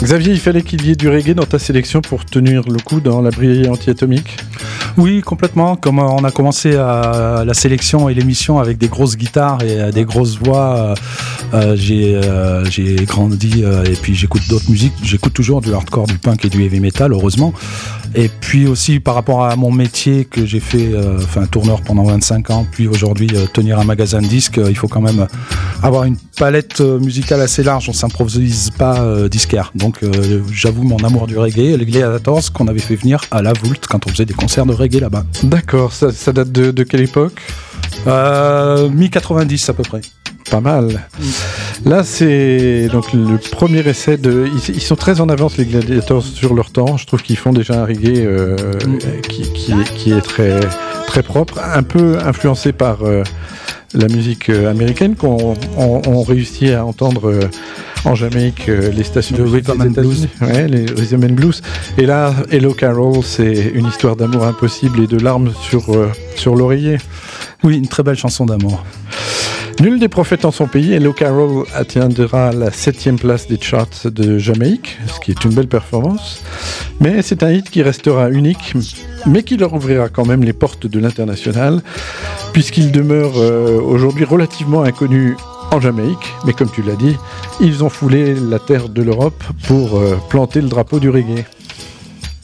Xavier, il fallait qu'il y ait du reggae dans ta sélection pour tenir le coup dans l'abri anti-atomique? Oui, complètement. Comme on a commencé la sélection et l'émission avec des grosses guitares et des grosses voix, j'ai grandi et puis j'écoute d'autres musiques. J'écoute toujours du hardcore, du punk et du heavy metal, heureusement. Et puis aussi par rapport à mon métier que j'ai fait, tourneur pendant 25 ans, puis aujourd'hui tenir un magasin de disques, il faut quand même avoir une palette musicale assez large. On s'improvise pas disquaire. Donc j'avoue mon amour du reggae, les Gladiators qu'on avait fait venir à la Voulte quand on faisait des concerts de reggae là-bas. D'accord, ça date de quelle époque? Mi-90 à peu près. Pas mal. Là, c'est donc le premier essai de... Ils sont très en avance, les Gladiators, sur leur temps. Je trouve qu'ils font déjà un reggae qui est très, très propre, un peu influencé par la musique américaine qu'on réussit à entendre en Jamaïque, les stations de Rhythm and Blues. Ouais, les Rhythm and Blues. Et là, Hello Carol, c'est une histoire d'amour impossible et de larmes sur l'oreiller. Oui, une très belle chanson d'amour. Nul des prophètes en son pays, Hello Carol atteindra la 7e place des charts de Jamaïque, ce qui est une belle performance. Mais c'est un hit qui restera unique, mais qui leur ouvrira quand même les portes de l'international, puisqu'il demeure aujourd'hui relativement inconnu en Jamaïque. Mais comme tu l'as dit, ils ont foulé la terre de l'Europe pour planter le drapeau du reggae.